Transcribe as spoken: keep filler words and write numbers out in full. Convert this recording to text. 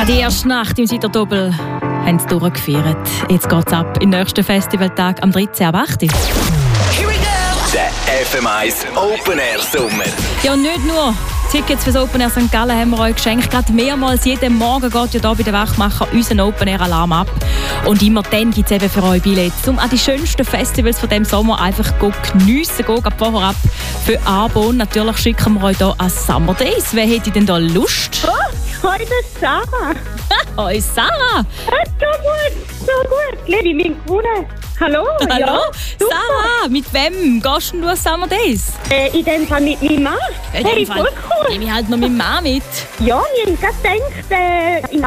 Ja, die erste Nacht im Seiterdoppel haben sie durchgefeiert. Jetzt geht's ab im nächsten Festivaltag am dreizehnten ab acht. Here we go! Der F M eins Open Air Sommer. Ja, und nicht nur Tickets fürs Open Air Sankt Gallen haben wir euch geschenkt. Gerade mehrmals jeden Morgen geht ja hier bei den Wachmacher unser Open Air Alarm ab. Und immer dann gibt es eben für euch Billette, um an die schönsten Festivals von diesem Sommer einfach zu geniessen. Geht vorher ab für Arbon. Natürlich schicken wir euch hier an Summer Days. Wer hätte denn da Lust? Oh, heute ist Sarah. Hoi Sarah! Ah, so gut, so gut. Lady, wir haben gewonnen. Hallo? Hallo? Ja, super. Sarah, mit wem gehst du an Summer Days? Äh, in dem Fall mit meinem Mann. In Hey, dem Fall voll cool. nehme ich halt noch meinen Mann mit. Ja, wir haben gerade gedacht, äh, in